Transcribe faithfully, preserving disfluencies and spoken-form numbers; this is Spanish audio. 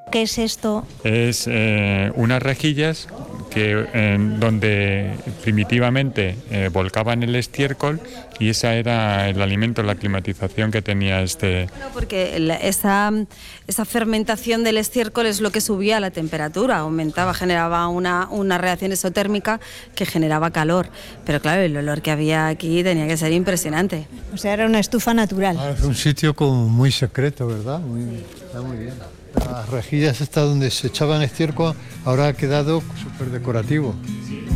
¿Qué es esto? Es eh, unas rejillas que, eh, donde primitivamente eh, volcaban el estiércol y ese era el alimento, la climatización que tenía este. Bueno, porque la- esa, esa fermentación del estiércol es lo que subía la temperatura, aumentaba, generaba una, una reacción exotérmica que generaba calor. Pero claro, el olor que había aquí tenía que ser impresionante. O sea, era una estufa natural. Ah, es un sitio como muy secreto, ¿verdad? Muy, está muy bien. Las rejillas estas donde se echaban estiércol ahora ha quedado súper decorativo.